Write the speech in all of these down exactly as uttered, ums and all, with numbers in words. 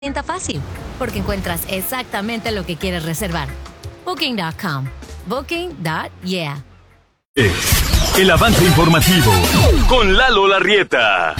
Sienta fácil, porque encuentras exactamente lo que quieres reservar. Booking punto com. Booking punto yeah. El avance informativo con Lalo Larrieta.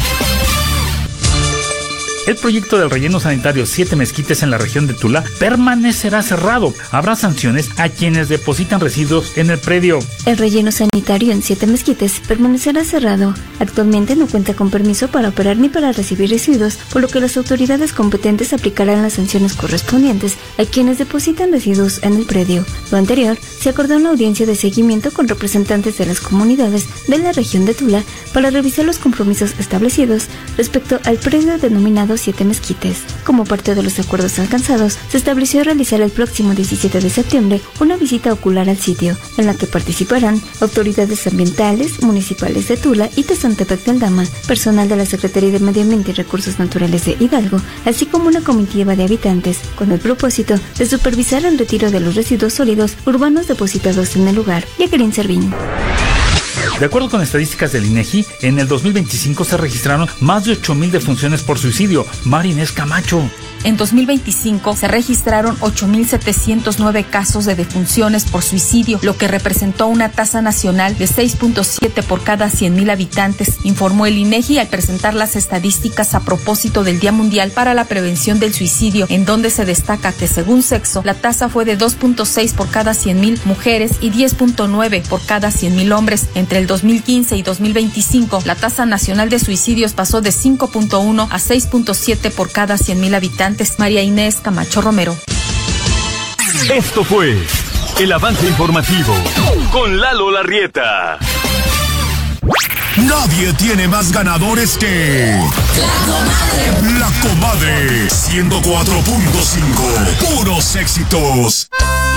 El proyecto del relleno sanitario Siete Mezquites en la región de Tula permanecerá cerrado. Habrá sanciones a quienes depositan residuos en el predio. El relleno sanitario en Siete Mezquites permanecerá cerrado. Actualmente no cuenta con permiso para operar ni para recibir residuos, por lo que las autoridades competentes aplicarán las sanciones correspondientes a quienes depositan residuos en el predio. Lo anterior se acordó en la audiencia de seguimiento con representantes de las comunidades de la región de Tula para revisar los compromisos establecidos respecto al predio denominado Siete Mezquites. Como parte de los acuerdos alcanzados, se estableció realizar el próximo diecisiete de septiembre una visita ocular al sitio, en la que participarán autoridades ambientales, municipales de Tula y Tezantepec del Dama, personal de la Secretaría de Medio Ambiente y Recursos Naturales de Hidalgo, así como una comitiva de habitantes, con el propósito de supervisar el retiro de los residuos sólidos urbanos depositados en el lugar. Jacqueline Servín. De acuerdo con estadísticas del INEGI, en el dos mil veinticinco se registraron más de ocho mil defunciones por suicidio. María Inés Camacho. En dos mil veinticinco se registraron ocho mil setecientos nueve casos de defunciones por suicidio, lo que representó una tasa nacional de seis punto siete por cada cien mil habitantes, informó el INEGI al presentar las estadísticas a propósito del Día Mundial para la Prevención del Suicidio, en donde se destaca que según sexo, la tasa fue de dos punto seis por cada cien mil mujeres y diez punto nueve por cada cien mil hombres. Entre el dos mil quince y dos mil veinticinco, la tasa nacional de suicidios pasó de cinco punto uno a seis punto siete por cada cien mil habitantes. María Inés Camacho Romero. Esto fue el avance informativo con Lalo Larrieta. Nadie tiene más ganadores que La Comadre. La Comadre ciento cuatro punto cinco. Puros éxitos.